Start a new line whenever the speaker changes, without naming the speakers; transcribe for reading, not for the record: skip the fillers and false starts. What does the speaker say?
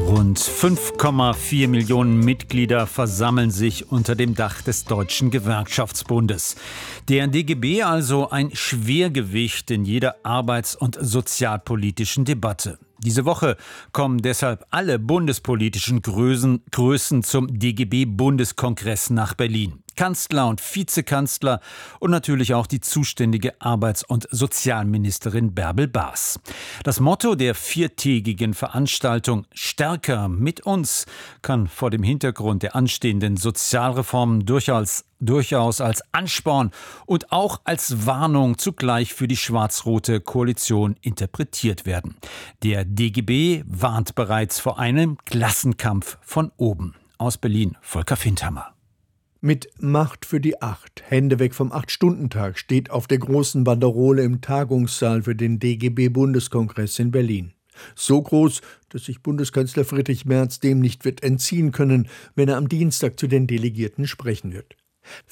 Rund 5,4 Millionen Mitglieder versammeln sich unter dem Dach des Deutschen Gewerkschaftsbundes. Der DGB also ein Schwergewicht in jeder arbeits- und sozialpolitischen Debatte. Diese Woche kommen deshalb alle bundespolitischen Größen zum DGB-Bundeskongress nach Berlin. Kanzler und Vizekanzler und natürlich auch die zuständige Arbeits- und Sozialministerin Bärbel Baas. Das Motto der viertägigen Veranstaltung »Stärker mit uns« kann vor dem Hintergrund der anstehenden Sozialreformen durchaus als Ansporn und auch als Warnung zugleich für die schwarz-rote Koalition interpretiert werden. Der DGB warnt bereits vor einem Klassenkampf von oben. Aus Berlin, Volker Findhammer.
Mit Macht für die 8, Hände weg vom 8-Stunden-Tag steht auf der großen Banderole im Tagungssaal für den DGB-Bundeskongress in Berlin. So groß, dass sich Bundeskanzler Friedrich Merz dem nicht wird entziehen können, wenn er am Dienstag zu den Delegierten sprechen wird.